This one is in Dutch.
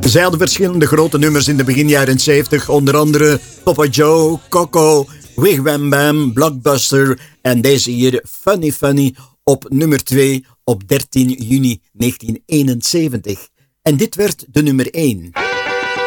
Zij hadden verschillende grote nummers in de begin jaren 70. Onder andere Papa Joe, Coco, Wig Wam Bam, Blockbuster en deze hier Funny Funny op nummer 2 op 13 juni 1971. En dit werd de nummer 1.